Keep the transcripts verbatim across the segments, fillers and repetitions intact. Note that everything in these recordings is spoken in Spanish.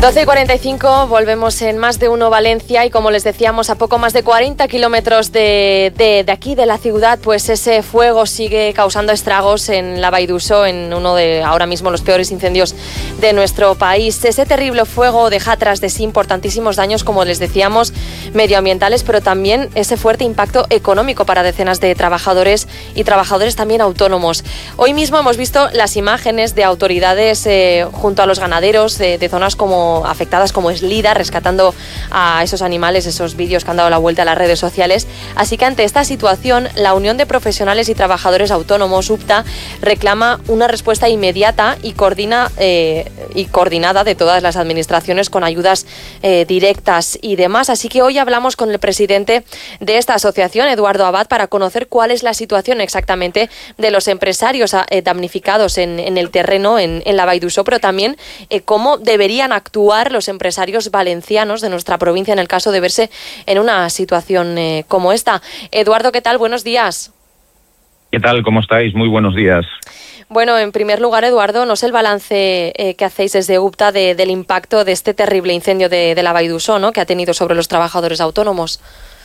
doce y cuarenta y cinco, volvemos en Más de Uno Valencia y como les decíamos, a poco más de cuarenta kilómetros de, de, de aquí, de la ciudad, pues ese fuego sigue causando estragos en la Vall d'Uixó, en uno de ahora mismo los peores incendios de nuestro país. Ese terrible fuego deja tras de sí importantísimos daños, como les decíamos, medioambientales, pero también ese fuerte impacto económico para decenas de trabajadores y trabajadores también autónomos. Hoy mismo hemos visto las imágenes de autoridades eh, junto a los ganaderos eh, de zonas como afectadas como Eslida, rescatando a esos animales, esos vídeos que han dado la vuelta a las redes sociales. Así que ante esta situación, la Unión de Profesionales y Trabajadores Autónomos, UPTA, reclama una respuesta inmediata y, coordina, eh, y coordinada de todas las administraciones con ayudas eh, directas y demás. Así que hoy hablamos con el presidente de esta asociación, Eduardo Abad, para conocer cuál es la situación exactamente de los empresarios eh, damnificados en, en el terreno, en, en la Vall d'Uixó, pero también eh, cómo deberían actuar los empresarios valencianos de nuestra provincia en el caso de verse en una situación eh, como esta. Eduardo, ¿qué tal? Buenos días. ¿Qué tal? ¿Cómo estáis? Muy buenos días. Bueno, en primer lugar, Eduardo, no sé el balance eh, que hacéis desde UPTA de, del impacto de este terrible incendio de, de la Vall d'Uixó, ¿no?, que ha tenido sobre los trabajadores autónomos.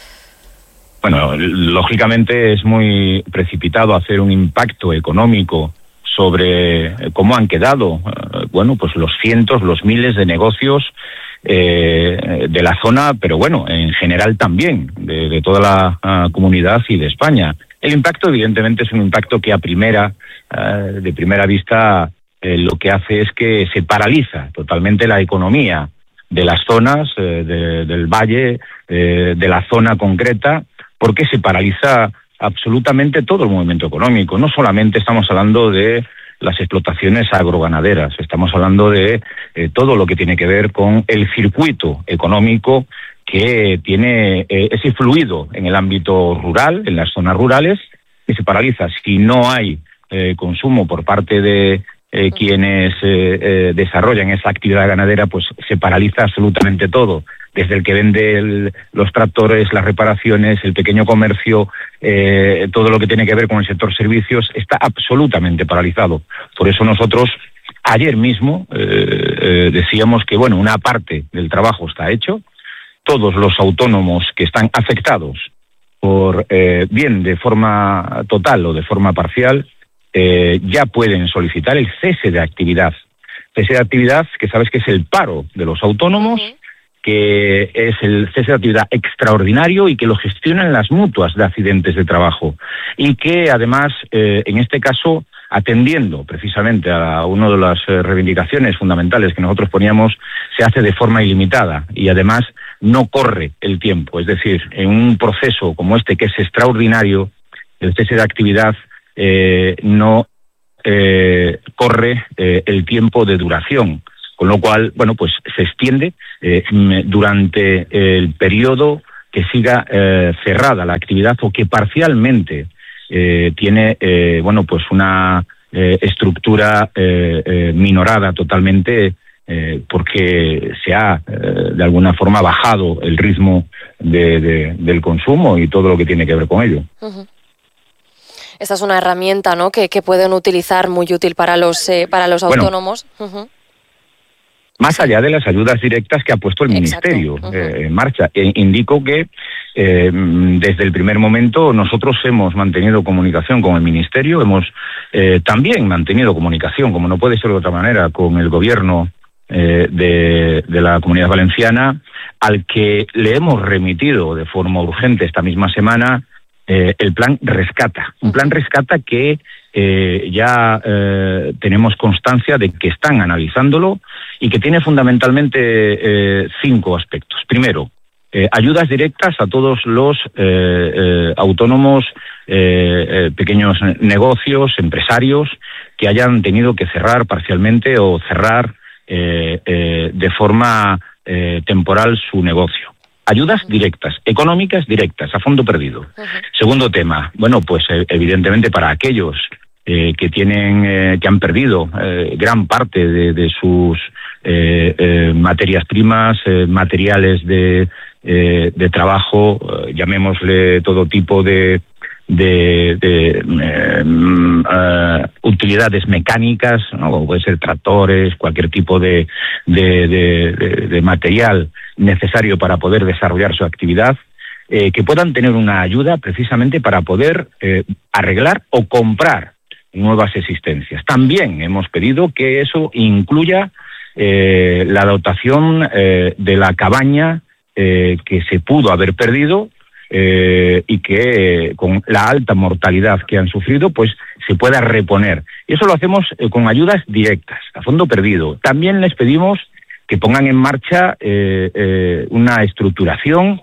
Bueno, lógicamente es muy precipitado hacer un impacto económico sobre cómo han quedado, bueno, pues los cientos, los miles de negocios eh, de la zona, pero bueno, en general también, de, de toda la uh, comunidad y de España. El impacto, evidentemente, es un impacto que a primera, uh, de primera vista, eh, lo que hace es que se paraliza totalmente la economía de las zonas, eh, de, del valle, eh, de la zona concreta, porque se paraliza absolutamente todo el movimiento económico. No solamente estamos hablando de las explotaciones agroganaderas, estamos hablando de eh, todo lo que tiene que ver con el circuito económico que tiene eh, ese fluido en el ámbito rural, en las zonas rurales, que se paraliza. Si no hay eh, consumo por parte de eh, quienes eh, eh, desarrollan esa actividad ganadera, pues se paraliza absolutamente todo. Desde el que vende el, los tractores, las reparaciones, el pequeño comercio, eh, todo lo que tiene que ver con el sector servicios, está absolutamente paralizado. Por eso nosotros, ayer mismo, eh, eh, decíamos que, bueno, una parte del trabajo está hecho. Todos los autónomos que están afectados, por eh, bien de forma total o de forma parcial, eh, ya pueden solicitar el cese de actividad. Cese de actividad, que sabes que es el paro de los autónomos, uh-huh. que es el cese de actividad extraordinario y que lo gestionan las mutuas de accidentes de trabajo. Y que además, eh, en este caso, atendiendo precisamente a una de las eh, reivindicaciones fundamentales que nosotros poníamos, se hace de forma ilimitada y además no corre el tiempo. Es decir, en un proceso como este, que es extraordinario, el cese de actividad eh, no eh, corre eh, el tiempo de duración. Con lo cual, bueno, pues se extiende eh, durante el periodo que siga eh, cerrada la actividad o que parcialmente eh, tiene, eh, bueno, pues una eh, estructura eh, eh, minorada totalmente eh, porque se ha, eh, de alguna forma, bajado el ritmo de, de, del consumo y todo lo que tiene que ver con ello. Uh-huh. Esta es una herramienta, ¿no?, que, que pueden utilizar muy útil para los, eh, para los autónomos. Bueno, uh-huh. Más allá de las ayudas directas que ha puesto el Exacto. Ministerio uh-huh. eh, en marcha. E indico que eh, desde el primer momento nosotros hemos mantenido comunicación con el Ministerio, hemos eh, también mantenido comunicación, como no puede ser de otra manera, con el Gobierno eh, de, de la Comunidad Valenciana, al que le hemos remitido de forma urgente esta misma semana eh, el plan Rescata. Un plan Rescata que eh, ya eh, tenemos constancia de que están analizándolo y que tiene fundamentalmente eh, cinco aspectos. Primero, eh, ayudas directas a todos los eh, eh, autónomos, eh, eh, pequeños negocios, empresarios que hayan tenido que cerrar parcialmente o cerrar eh, eh, de forma eh, temporal su negocio. Ayudas directas, económicas directas, a fondo perdido. Uh-huh. Segundo tema, bueno, pues eh, evidentemente para aquellos eh, que tienen, eh, que han perdido eh, gran parte de, de sus eh, eh, materias primas, eh, materiales de, eh, de trabajo, eh, llamémosle todo tipo de, de, de eh, uh, utilidades mecánicas, ¿no? Puede ser tractores, cualquier tipo de, de, de, de, de material necesario para poder desarrollar su actividad, eh, que puedan tener una ayuda precisamente para poder eh, arreglar o comprar nuevas existencias. También hemos pedido que eso incluya eh, la dotación eh, de la cabaña eh, que se pudo haber perdido eh, y que eh, con la alta mortalidad que han sufrido, pues se pueda reponer. Y eso lo hacemos eh, con ayudas directas, a fondo perdido. También les pedimos que pongan en marcha eh, eh, una estructuración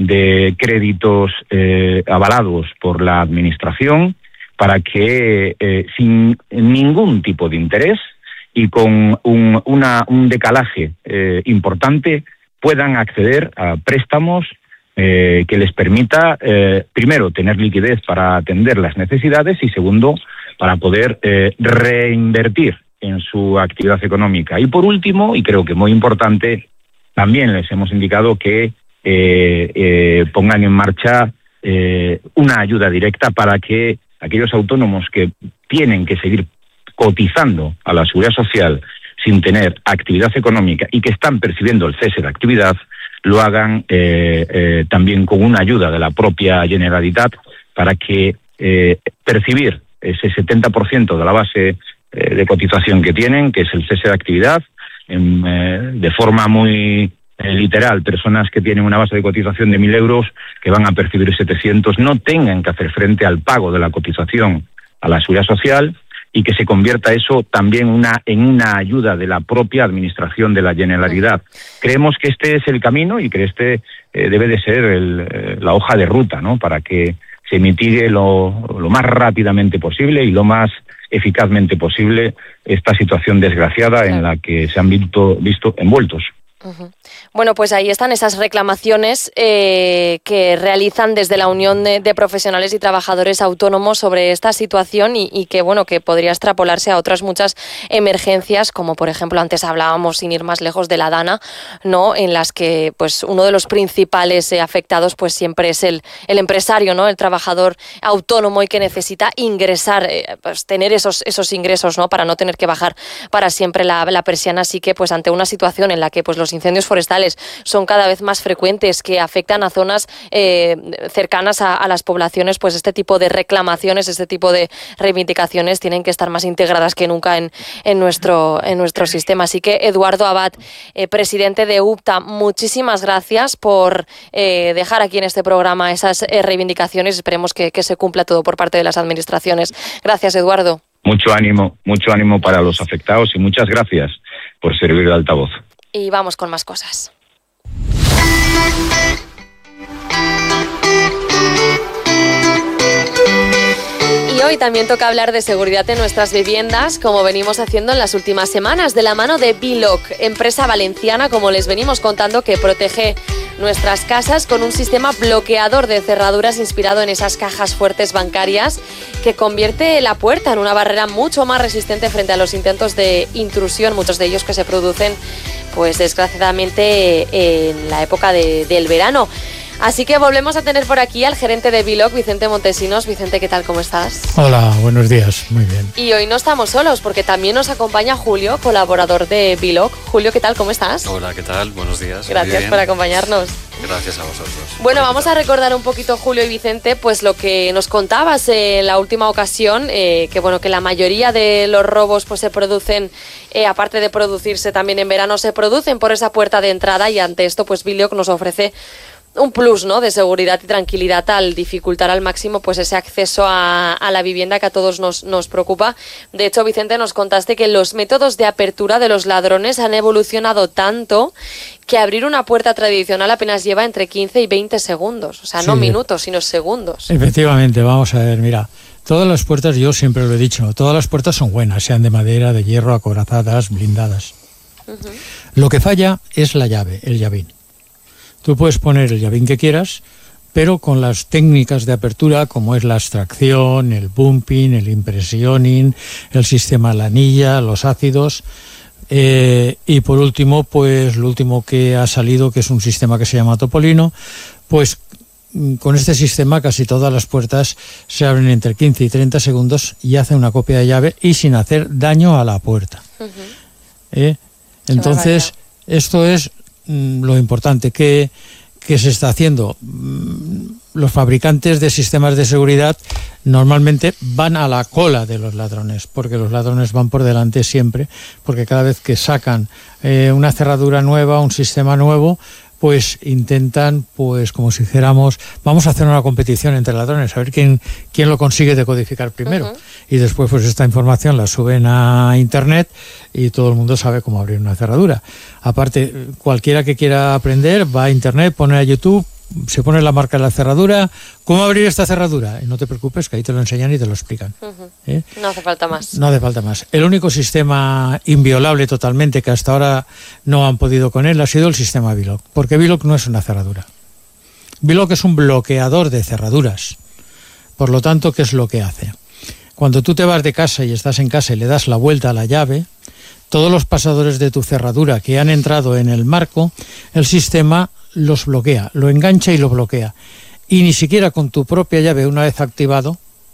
de créditos eh, avalados por la Administración para que eh, sin ningún tipo de interés y con un, una, un decalaje eh, importante puedan acceder a préstamos eh, que les permita, eh, primero, tener liquidez para atender las necesidades y, segundo, para poder eh, reinvertir en su actividad económica. Y por último, y creo que muy importante, también les hemos indicado que eh, eh, pongan en marcha eh, una ayuda directa para que aquellos autónomos que tienen que seguir cotizando a la Seguridad Social sin tener actividad económica y que están percibiendo el cese de actividad, lo hagan eh, eh, también con una ayuda de la propia Generalitat para que eh, percibir ese setenta por ciento de la base eh, de cotización que tienen, que es el cese de actividad, en, eh, de forma muy eh, literal, personas que tienen una base de cotización de mil euros que van a percibir setecientos, no tengan que hacer frente al pago de la cotización a la Seguridad Social y que se convierta eso también una, en una ayuda de la propia Administración de la Generalidad. Creemos que este es el camino y que este eh, debe de ser el, eh, la hoja de ruta, ¿no?, para que se mitigue lo, lo más rápidamente posible y lo más eficazmente posible esta situación desgraciada en la que se han visto, visto envueltos. Uh-huh. Bueno, pues ahí están esas reclamaciones eh, que realizan desde la Unión de, de Profesionales y Trabajadores Autónomos sobre esta situación y, y que, bueno, que podría extrapolarse a otras muchas emergencias, como por ejemplo antes hablábamos, sin ir más lejos, de la Dana, ¿no?, en las que pues uno de los principales eh, afectados pues siempre es el, el empresario, ¿no?, el trabajador autónomo y que necesita ingresar, eh, pues tener esos, esos ingresos, ¿no?, para no tener que bajar para siempre la, la persiana. Así que pues ante una situación en la que pues los incendios forestales son cada vez más frecuentes, que afectan a zonas eh, cercanas a, a las poblaciones, pues este tipo de reclamaciones, este tipo de reivindicaciones tienen que estar más integradas que nunca en, en, nuestro, en nuestro sistema. Así que Eduardo Abad, eh, presidente de U P T A, muchísimas gracias por eh, dejar aquí en este programa esas eh, reivindicaciones. Esperemos que, que se cumpla todo por parte de las administraciones. Gracias, Eduardo. Mucho ánimo, mucho ánimo para los afectados y muchas gracias por servir de altavoz. Y vamos con más cosas. Y hoy también toca hablar de seguridad en nuestras viviendas, como venimos haciendo en las últimas semanas, de la mano de Biloc, empresa valenciana, como les venimos contando, que protege nuestras casas con un sistema bloqueador de cerraduras inspirado en esas cajas fuertes bancarias, que convierte la puerta en una barrera mucho más resistente frente a los intentos de intrusión, muchos de ellos que se producen pues desgraciadamente en la época de, del verano. Así que volvemos a tener por aquí al gerente de Biloc, Vicente Montesinos. Vicente, ¿qué tal? ¿Cómo estás? Hola, buenos días, muy bien. Y hoy no estamos solos, porque también nos acompaña Julio, colaborador de Biloc. Julio, ¿qué tal? ¿Cómo estás? Hola, ¿qué tal? Buenos días. Gracias por acompañarnos. Gracias a vosotros. Bueno, vamos a recordar un poquito, Julio y Vicente, pues lo que nos contabas en la última ocasión, eh, que bueno, que la mayoría de los robos pues se producen, eh, aparte de producirse también en verano, se producen por esa puerta de entrada, y ante esto pues Biloc nos ofrece un plus, ¿no?, de seguridad y tranquilidad al dificultar al máximo pues ese acceso a, a la vivienda que a todos nos, nos preocupa. De hecho, Vicente, nos contaste que los métodos de apertura de los ladrones han evolucionado tanto que abrir una puerta tradicional apenas lleva entre quince y veinte segundos. O sea, sí, no minutos, sino segundos. Efectivamente, vamos a ver, mira, todas las puertas, yo siempre lo he dicho, todas las puertas son buenas, sean de madera, de hierro, acorazadas, blindadas. Uh-huh. Lo que falla es la llave, el llavín. Tú puedes poner el llavín que quieras, pero con las técnicas de apertura, como es la extracción, el bumping, el impressioning, el sistema lanilla, los ácidos, eh, y por último, pues lo último que ha salido, que es un sistema que se llama Topolino, pues con este sistema casi todas las puertas se abren entre quince y treinta segundos y hace una copia de llave y sin hacer daño a la puerta. Uh-huh. ¿Eh? Entonces, esto es mm, lo importante que, que se está haciendo. Los fabricantes de sistemas de seguridad normalmente van a la cola de los ladrones, porque los ladrones van por delante siempre, porque cada vez que sacan eh, una cerradura nueva, un sistema nuevo, pues intentan, pues como si dijéramos, vamos a hacer una competición entre ladrones, a ver quién, quién lo consigue decodificar primero. Uh-huh. Y después pues esta información la suben a internet y todo el mundo sabe cómo abrir una cerradura. Aparte, cualquiera que quiera aprender va a internet, pone a YouTube, se pone la marca de la cerradura, ¿cómo abrir esta cerradura? Y no te preocupes, que ahí te lo enseñan y te lo explican. Uh-huh. ¿Eh? No hace falta más. No hace falta más. El único sistema inviolable totalmente que hasta ahora no han podido con él ha sido el sistema V L O C, porque V L O C no es una cerradura. V L O C es un bloqueador de cerraduras. Por lo tanto, ¿qué es lo que hace? Cuando tú te vas de casa y estás en casa y le das la vuelta a la llave, todos los pasadores de tu cerradura que han entrado en el marco, el sistema los bloquea, lo engancha y lo bloquea. Y ni siquiera con tu propia llave, una vez activado,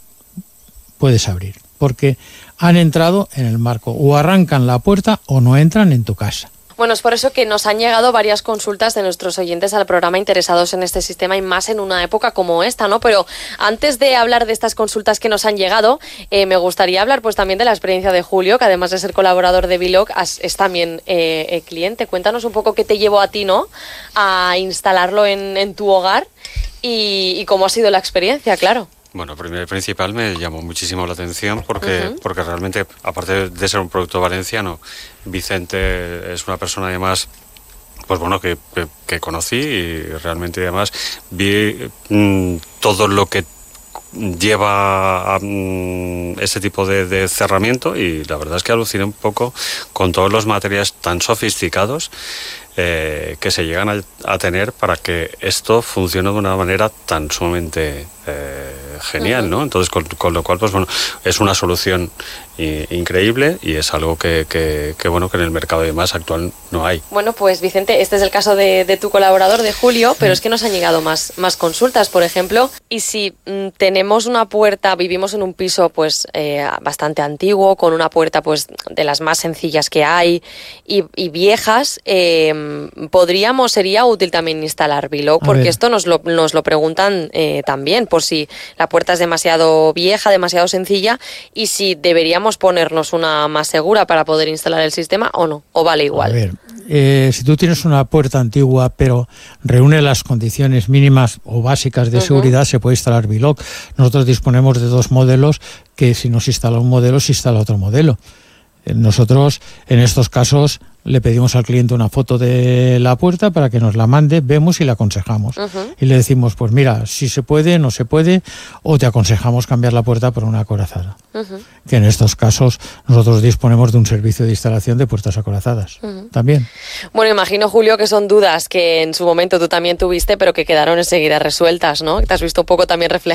puedes abrir, porque han entrado en el marco, o arrancan la puerta o no entran en tu casa. Bueno, es por eso que nos han llegado varias consultas de nuestros oyentes al programa interesados en este sistema y más en una época como esta, ¿no? Pero antes de hablar de estas consultas que nos han llegado, eh, me gustaría hablar pues también de la experiencia de Julio, que además de ser colaborador de V L O C, es también eh, eh, cliente. Cuéntanos un poco qué te llevó a ti, ¿no?, a instalarlo en, en tu hogar y, y cómo ha sido la experiencia, claro. Bueno, primero y principal me llamó muchísimo la atención porque, uh-huh. porque realmente, aparte de ser un producto valenciano, Vicente es una persona además, pues bueno, que, que, que conocí y realmente además vi mmm, todo lo que lleva a um, ese tipo de, de cerramiento y la verdad es que aluciné un poco con todos los materiales tan sofisticados eh, que se llegan a, a tener para que esto funcione de una manera tan sumamente eh, genial, ¿no? Entonces, con, con lo cual, pues bueno, es una solución i- increíble y es algo que, que, que, bueno, que en el mercado de más actual no hay. Bueno, pues Vicente, este es el caso de, de tu colaborador, de Julio, pero es que nos han llegado más, más consultas, por ejemplo, y si mm, tenemos una puerta, vivimos en un piso pues eh, bastante antiguo, con una puerta pues de las más sencillas que hay y, y viejas, eh, podríamos, sería útil también instalar V L O C, porque esto nos lo, nos lo preguntan eh, también, por si la puerta es demasiado vieja, demasiado sencilla, y si deberíamos ponernos una más segura para poder instalar el sistema o no, o vale igual. A ver, eh, si tú tienes una puerta antigua pero reúne las condiciones mínimas o básicas de uh-huh. seguridad, se puede instalar V L O C. Nosotros disponemos de dos modelos que si no se instala un modelo, se instala otro modelo. Nosotros, en estos casos, le pedimos al cliente una foto de la puerta para que nos la mande, vemos y le aconsejamos. Uh-huh. Y le decimos, pues mira, si se puede, no se puede, o te aconsejamos cambiar la puerta por una acorazada. Uh-huh. Que en estos casos nosotros disponemos de un servicio de instalación de puertas acorazadas. Uh-huh. También. Bueno, imagino, Julio, que son dudas que en su momento tú también tuviste, pero que quedaron enseguida resueltas, ¿no? Te has visto un poco también reflejadas